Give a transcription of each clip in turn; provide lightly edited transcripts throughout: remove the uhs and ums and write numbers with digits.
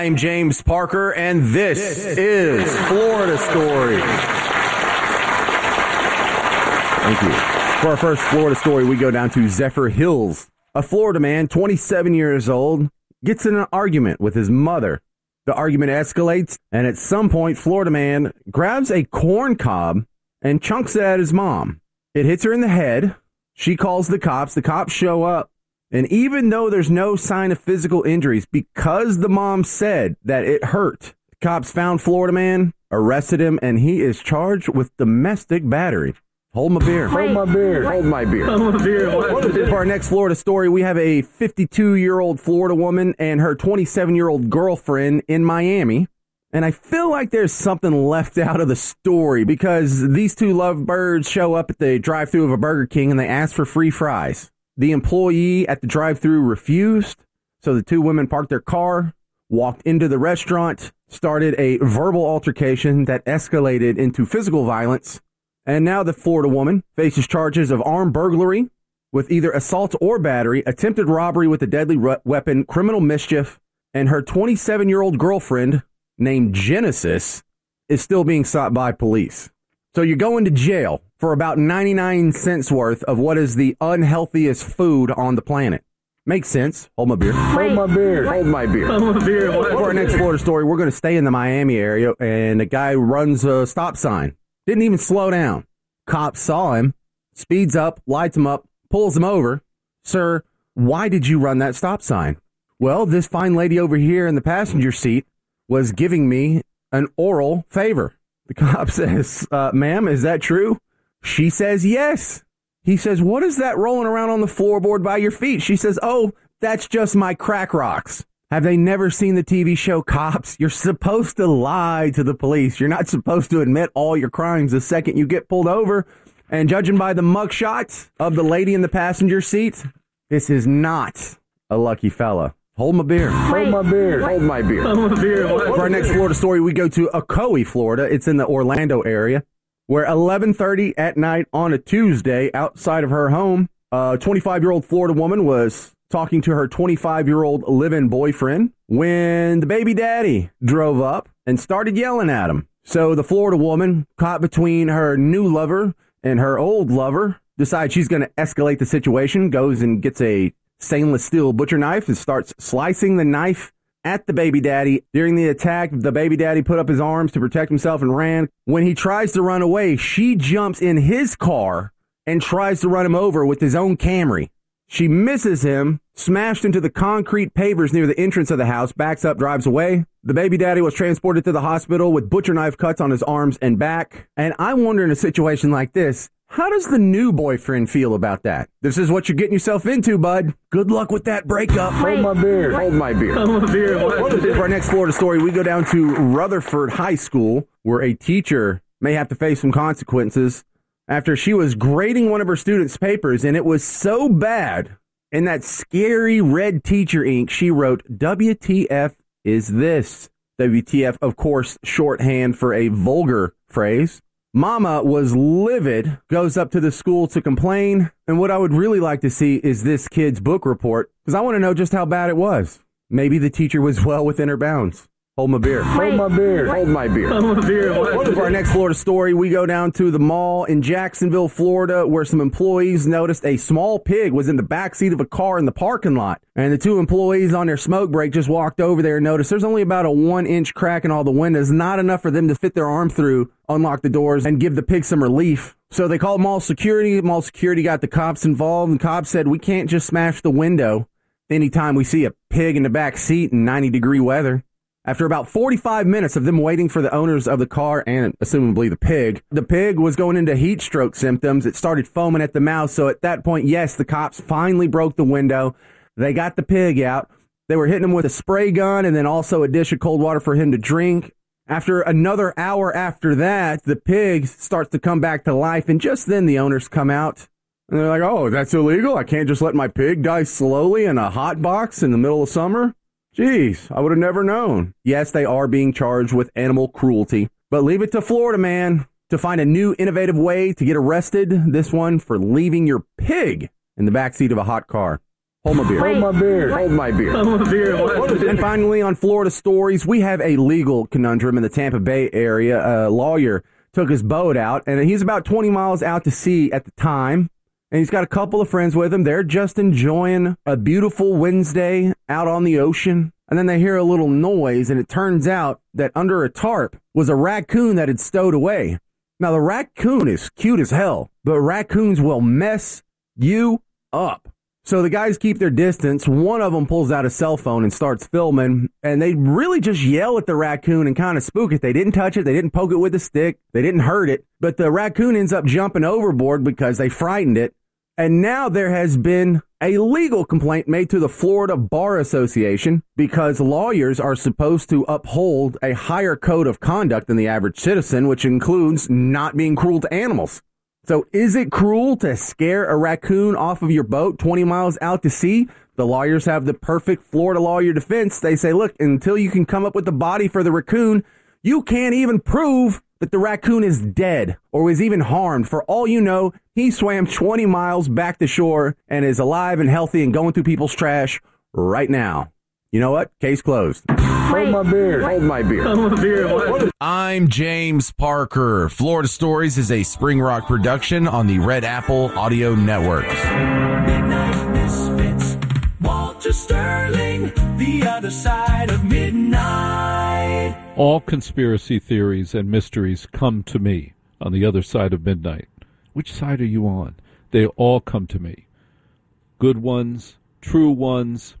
I'm James Parker, and this is Florida Story. Thank you. For our first Florida story, we go down to Zephyr Hills. A Florida man, 27 years old, gets in an argument with his mother. The argument escalates, and at some point, Florida man grabs a corn cob and chunks it at his mom. It hits her in the head. She calls the cops. The cops show up. And even though there's no sign of physical injuries, because the mom said that it hurt, cops found Florida man, arrested him, and he is charged with domestic battery. Hold my beer. Hold my beer. Hold my beer. Hold my beer. For our next Florida story, we have a 52-year-old Florida woman and her 27-year-old girlfriend in Miami. And I feel like there's something left out of the story because these two lovebirds show up at the drive-thru of a Burger King and they ask for free fries. The employee at the drive-thru refused, so the two women parked their car, walked into the restaurant, started a verbal altercation that escalated into physical violence, and now the Florida woman faces charges of armed burglary with either assault or battery, attempted robbery with a deadly weapon, criminal mischief, and her 27-year-old girlfriend, named Genesis, is still being sought by police. So you're going to jail for about 99 cents worth of what is the unhealthiest food on the planet. Makes sense. Hold my beer. Hold my beer. Hold my beer. Hold my beer. For our next Florida story, we're going to stay in the Miami area, and a guy runs a stop sign. Didn't even slow down. Cops saw him, speeds up, lights him up, pulls him over. Sir, why did you run that stop sign? Well, this fine lady over here in the passenger seat was giving me an oral favor. The cop says, ma'am, is that true? She says, yes. He says, what is that rolling around on the floorboard by your feet? She says, oh, that's just my crack rocks. Have they never seen the TV show Cops? You're supposed to lie to the police. You're not supposed to admit all your crimes the second you get pulled over. And judging by the mugshots of the lady in the passenger seat, this is not a lucky fella. Hold my beer. Hold my beer. Hold my beer. Hold my beer. For our next Florida story, we go to Ocoee, Florida. It's in the Orlando area, where 11:30 at night on a Tuesday, outside of her home, a 25-year-old Florida woman was talking to her 25-year-old live-in boyfriend when the baby daddy drove up and started yelling at him. So the Florida woman, caught between her new lover and her old lover, decides she's going to escalate the situation, goes and gets a stainless steel butcher knife and starts slicing the knife at the baby daddy. During the attack, the baby daddy put up his arms to protect himself and ran. When he tries to run away, she jumps in his car and tries to run him over with his own Camry. She misses him, smashed into the concrete pavers near the entrance of the house, backs up, drives away. The baby daddy was transported to the hospital with butcher knife cuts on his arms and back. And I wonder, in a situation like this, how does the new boyfriend feel about that? This is what you're getting yourself into, bud. Good luck with that breakup. Hold my beer. Hold my beer. Hold my beer. For our next Florida story, we go down to Rutherford High School, where a teacher may have to face some consequences after she was grading one of her students' papers, and it was so bad, in that scary red teacher ink, she wrote, WTF is this? WTF, of course, shorthand for a vulgar phrase. Mama was livid, goes up to the school to complain, and what I would really like to see is this kid's book report, because I want to know just how bad it was. Maybe the teacher was well within her bounds. Hold my beer. Hold my beer. Hold my beer. Hold my beer. For our next Florida story, we go down to the mall in Jacksonville, Florida, where some employees noticed a small pig was in the backseat of a car in the parking lot. And the two employees on their smoke break just walked over there and noticed there's only about a 1-inch crack in all the windows, not enough for them to fit their arm through, unlock the doors, and give the pig some relief. So they called mall security. Mall security got the cops involved, and cops said, we can't just smash the window anytime we see a pig in the back seat in 90-degree weather. After about 45 minutes of them waiting for the owners of the car and assumably the pig was going into heat stroke symptoms. It started foaming at the mouth. So at that point, yes, the cops finally broke the window. They got the pig out. They were hitting him with a spray gun and then also a dish of cold water for him to drink. After another hour after that, the pig starts to come back to life. And just then the owners come out and they're like, oh, that's illegal. I can't just let my pig die slowly in a hot box in the middle of summer. Jeez, I would have never known. Yes, they are being charged with animal cruelty, but leave it to Florida man to find a new innovative way to get arrested. This one for leaving your pig in the backseat of a hot car. Hold my beer. Hold my beer. Hold my beer. Hold my beer. And finally, on Florida Stories, we have a legal conundrum in the Tampa Bay area. A lawyer took his boat out, and he's about 20 miles out to sea at the time. And he's got a couple of friends with him. They're just enjoying a beautiful Wednesday out on the ocean. And then they hear a little noise, and it turns out that under a tarp was a raccoon that had stowed away. Now, the raccoon is cute as hell, but raccoons will mess you up. So the guys keep their distance. One of them pulls out a cell phone and starts filming, and they really just yell at the raccoon and kind of spook it. They didn't touch it. They didn't poke it with a stick. They didn't hurt it. But the raccoon ends up jumping overboard because they frightened it. And now there has been a legal complaint made to the Florida Bar Association because lawyers are supposed to uphold a higher code of conduct than the average citizen, which includes not being cruel to animals. So is it cruel to scare a raccoon off of your boat 20 miles out to sea? The lawyers have the perfect Florida lawyer defense. They say, look, until you can come up with the body for the raccoon, you can't even prove that the raccoon is dead or was even harmed. For all you know, he swam 20 miles back to shore and is alive and healthy and going through people's trash right now. You know what? Case closed. Hold my beer. Hold my beer. Hold my beer. I'm James Parker. Florida Stories is a Spring Rock production on the Red Apple Audio Network. Midnight Misfits, Walter Sterling, the other side of midnight. All conspiracy theories and mysteries come to me on the other side of midnight. Which side are you on? They all come to me. Good ones, true ones,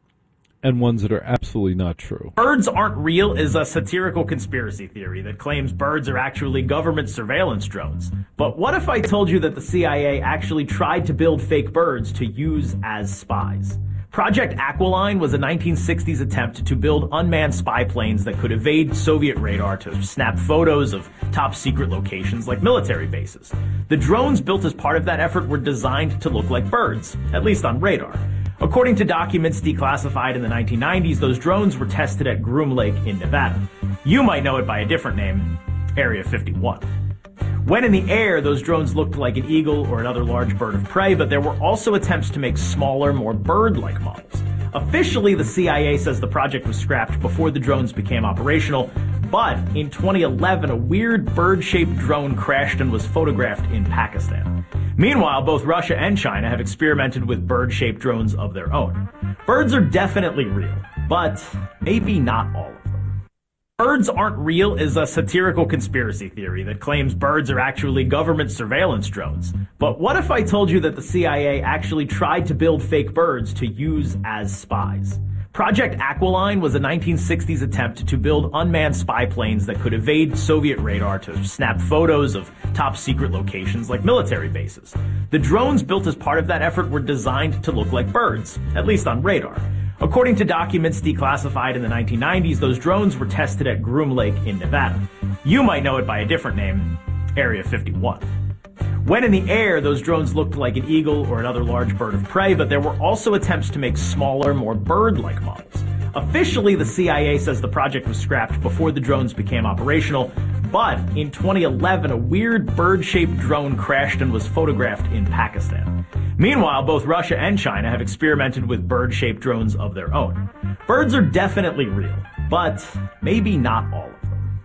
and ones that are absolutely not true. Birds aren't real is a satirical conspiracy theory that claims birds are actually government surveillance drones. But what if I told you that the CIA actually tried to build fake birds to use as spies? Project Aquiline was a 1960s attempt to build unmanned spy planes that could evade Soviet radar to snap photos of top secret locations like military bases. The drones built as part of that effort were designed to look like birds, at least on radar. According to documents declassified in the 1990s, those drones were tested at Groom Lake in Nevada. You might know it by a different name, Area 51. When in the air, those drones looked like an eagle or another large bird of prey, but there were also attempts to make smaller, more bird-like models. Officially, the CIA says the project was scrapped before the drones became operational, but in 2011, a weird bird-shaped drone crashed and was photographed in Pakistan. Meanwhile, both Russia and China have experimented with bird-shaped drones of their own. Birds are definitely real, but maybe not all of them. Birds aren't real is a satirical conspiracy theory that claims birds are actually government surveillance drones. But what if I told you that the CIA actually tried to build fake birds to use as spies? Project Aquiline was a 1960s attempt to build unmanned spy planes that could evade Soviet radar to snap photos of top secret locations like military bases. The drones built as part of that effort were designed to look like birds, at least on radar. According to documents declassified in the 1990s, those drones were tested at Groom Lake in Nevada. You might know it by a different name, Area 51. When in the air, those drones looked like an eagle or another large bird of prey, but there were also attempts to make smaller, more bird-like models. Officially, the CIA says the project was scrapped before the drones became operational, but in 2011, a weird bird-shaped drone crashed and was photographed in Pakistan. Meanwhile, both Russia and China have experimented with bird-shaped drones of their own. Birds are definitely real, but maybe not all of them.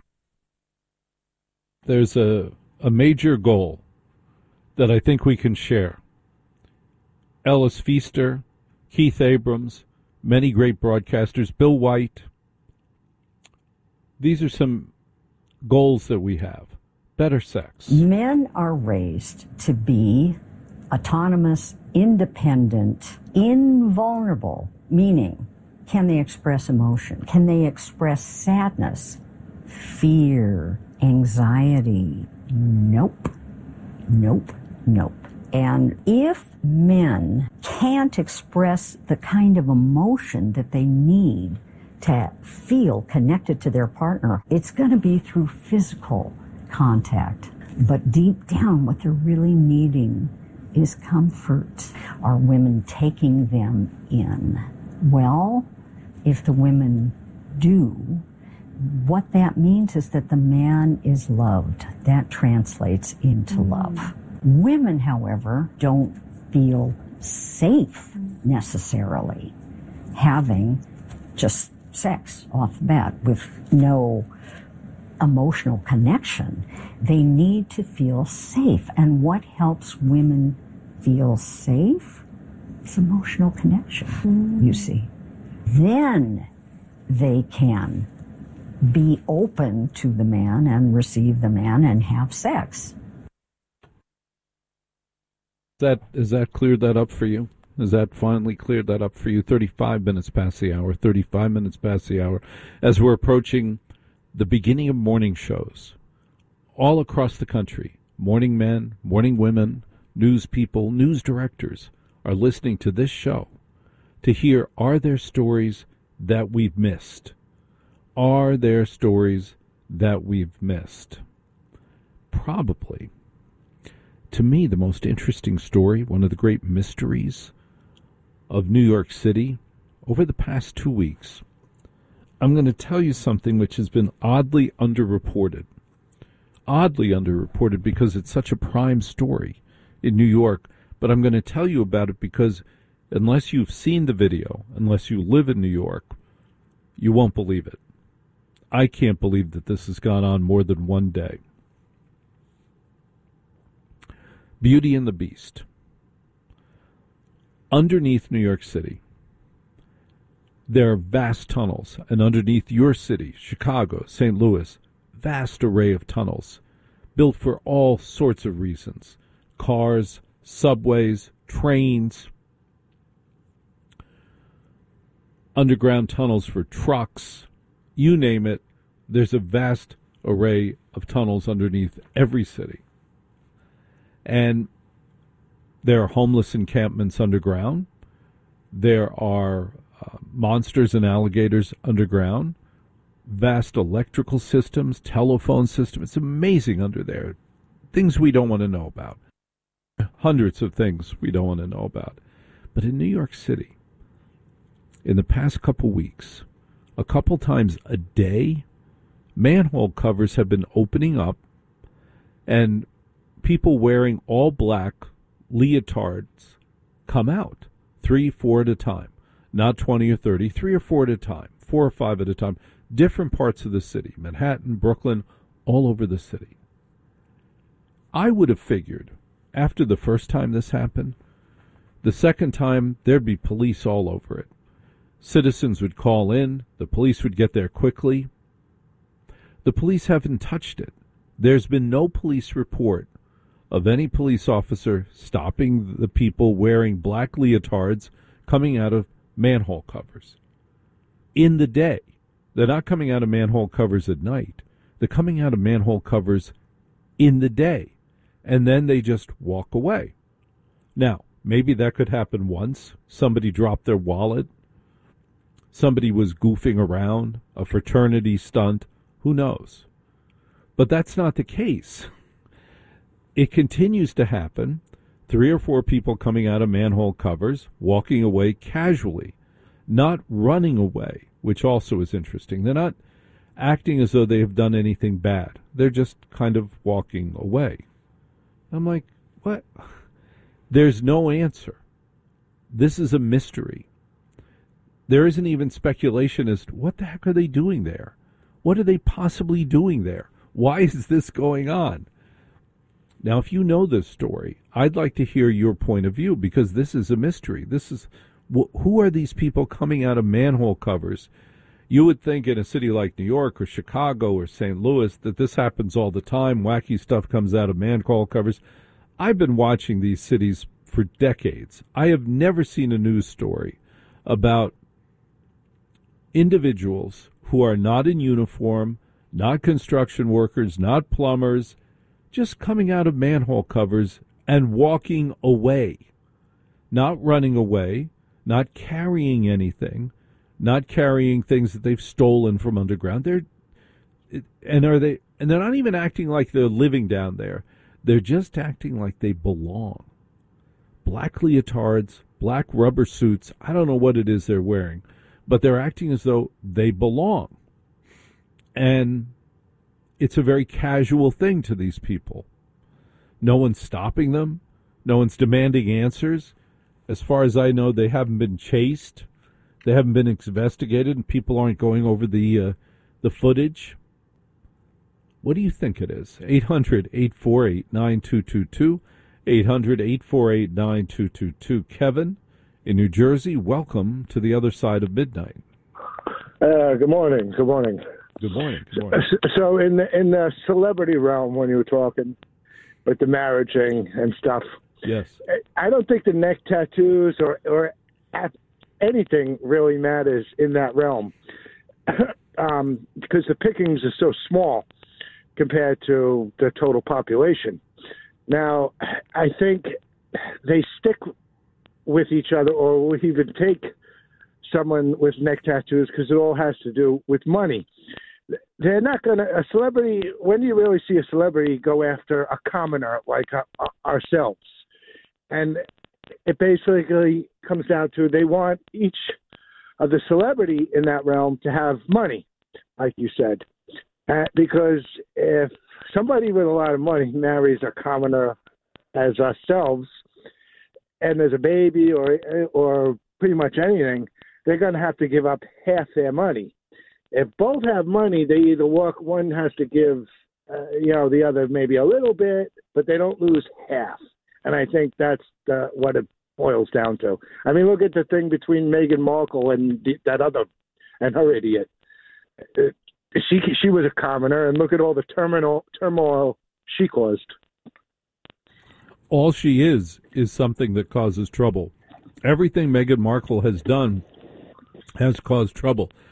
There's a major goal that I think we can share. Ellis Feaster, Keith Abrams, many great broadcasters, Bill White. These are some goals that we have. Better sex. Men are raised to be autonomous, independent, invulnerable, meaning, can they express emotion? Can they express sadness, fear, anxiety? Nope. Nope. Nope. And if men can't express the kind of emotion that they need to feel connected to their partner, it's going to be through physical contact. But deep down, what they're really needing is comfort. Are women taking them in? Well, if the women do, what that means is that the man is loved. That translates into love. Women, however, don't feel safe necessarily having just sex off the bat with no emotional connection. They need to feel safe. And what helps women feel safe? It's emotional connection, you see. Then they can be open to the man and receive the man and have sex. Has that cleared that up for you? Has that finally cleared that up for you? 35 minutes past the hour, 35 minutes past the hour, as we're approaching the beginning of morning shows all across the country. Morning men, morning women, news people, news directors are listening to this show to hear, are there stories that we've missed? Are there stories that we've missed? Probably. To me, the most interesting story, one of the great mysteries of New York City over the past 2 weeks, I'm going to tell you something which has been oddly underreported. Oddly underreported because it's such a prime story in New York, but I'm going to tell you about it because unless you've seen the video, unless you live in New York, you won't believe it. I can't believe that this has gone on more than one day. Beauty and the Beast. Underneath New York City, there are vast tunnels, and underneath your city, Chicago, St. Louis, vast array of tunnels built for all sorts of reasons. Cars, subways, trains, underground tunnels for trucks, you name it. There's a vast array of tunnels underneath every city. And there are homeless encampments underground. There are monsters and alligators underground. Vast electrical systems, telephone systems. It's amazing under there. Things we don't want to know about. Hundreds of things we don't want to know about. But in New York City, in the past couple weeks, a couple times a day, manhole covers have been opening up, and people wearing all black leotards come out, 3, 4 at a time, not 20 or 30, 3 or 4 at a time, 4 or 5 at a time, different parts of the city, Manhattan, Brooklyn, all over the city. I would have figured after the first time this happened, the second time there'd be police all over it. Citizens would call in, the police would get there quickly. The police haven't touched it. There's been no police report of any police officer stopping the people wearing black leotards coming out of manhole covers. In the day, they're not coming out of manhole covers at night. They're coming out of manhole covers in the day, and then they just walk away. Now, maybe that could happen once. Somebody dropped their wallet. Somebody was goofing around, a fraternity stunt. Who knows? But that's not the case. It continues to happen. 3 or 4 people coming out of manhole covers, walking away casually, not running away, which also is interesting. They're not acting as though they have done anything bad. They're just kind of walking away. I'm like, what? There's no answer. This is a mystery. There isn't even speculation as to what the heck are they doing there? What are they possibly doing there? Why is this going on? Now, if you know this story, I'd like to hear your point of view, because this is a mystery. This is, who are these people coming out of manhole covers? You would think in a city like New York or Chicago or St. Louis that this happens all the time. Wacky stuff comes out of manhole covers. I've been watching these cities for decades. I have never seen a news story about individuals who are not in uniform, not construction workers, not plumbers, just coming out of manhole covers and walking away, not running away, not carrying anything, not carrying things that they've stolen from underground. They're not even acting like they're living down there. They're just acting like they belong. Black leotards, black rubber suits. I don't know what it is they're wearing, but they're acting as though they belong. And it's a very casual thing to these people. No one's stopping them. No one's demanding answers. As far as I know, they haven't been chased. They haven't been investigated, and people aren't going over the footage. What do you think it is? 800-848-9222. 800-848-9222. Kevin in New Jersey, welcome to the other side of midnight. Good morning. Good morning. Good morning. So in the celebrity realm, when you were talking with the marriaging and stuff, yes, I don't think the neck tattoos or anything really matters in that realm because the pickings are so small compared to the total population. Now, I think they stick with each other or will even take someone with neck tattoos because it all has to do with money. They're not going to, a celebrity, when do you really see a celebrity go after a commoner like ourselves? And it basically comes down to they want each of the celebrity in that realm to have money, like you said. Because if somebody with a lot of money marries a commoner as ourselves, and there's a baby or pretty much anything, they're going to have to give up half their money. If both have money, they either one has to give, the other maybe a little bit, but they don't lose half. And I think that's what it boils down to. I mean, look at the thing between Meghan Markle and that other, and her idiot. She was a commoner, and look at all the turmoil she caused. All she is something that causes trouble. Everything Meghan Markle has done has caused trouble.